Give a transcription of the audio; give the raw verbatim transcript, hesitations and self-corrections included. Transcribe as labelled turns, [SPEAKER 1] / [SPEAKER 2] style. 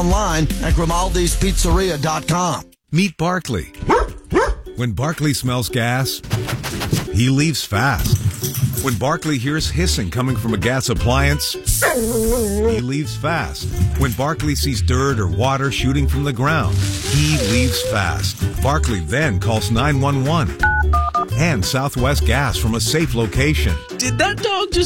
[SPEAKER 1] online at grimaldi's pizzeria dot com.
[SPEAKER 2] Meet Barkley. When Barkley smells gas, he leaves fast. When Barkley hears hissing coming from a gas appliance, he leaves fast. When Barkley sees dirt or water shooting from the ground, he leaves fast. Barkley then calls nine one one and Southwest Gas from a safe location.
[SPEAKER 3] Did that dog just